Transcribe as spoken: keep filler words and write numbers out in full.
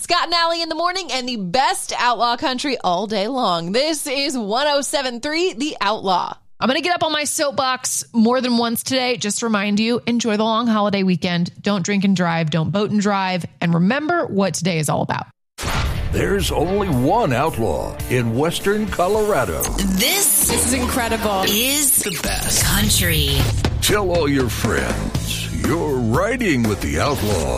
Scott and Allie in the morning and the best outlaw country all day long. This is one oh seven point three The Outlaw. I'm going to get up on my soapbox more than once today. Just to remind you, enjoy the long holiday weekend. Don't drink and drive. Don't boat and drive. And remember what today is all about. There's only one outlaw in Western Colorado. This, this is incredible. Is the best country. Tell all your friends you're riding with the outlaw.